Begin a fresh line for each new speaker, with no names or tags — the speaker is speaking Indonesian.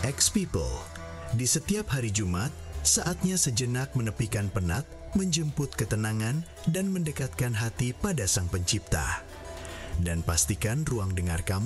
X People. Di setiap hari Jumat, saatnya sejenak menepikan penat, menjemput ketenangan, dan mendekatkan hati pada Sang Pencipta. Dan pastikan ruang dengar kamu